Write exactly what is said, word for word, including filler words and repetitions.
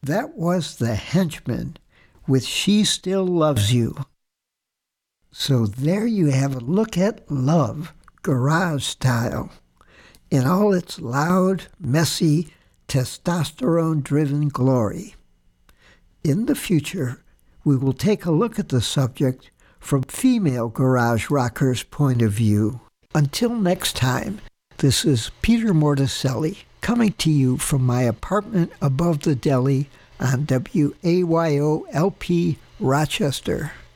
That was The Henchman with She Still Loves You. So there you have a look at love, garage style, in all its loud, messy, testosterone-driven glory. In the future, we will take a look at the subject from female garage rockers' point of view. Until next time, this is Peter Morticelli coming to you from my apartment above the deli on W A Y O L P Rochester.